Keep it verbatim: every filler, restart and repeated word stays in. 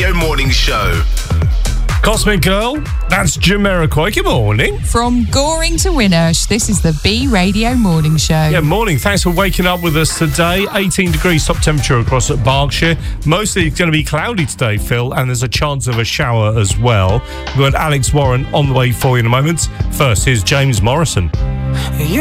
Radio Morning Show. Cosmic Girl, that's Jamiroquai. Good morning. From Goring to Winnersh, this is the B Radio Morning Show. Yeah, morning. Thanks for waking up with us today. eighteen degrees top temperature across at Berkshire. Mostly it's going to be cloudy today, Phil, and there's a chance of a shower as well. We've got Alex Warren on the way for you in a moment. First, here's James Morrison. You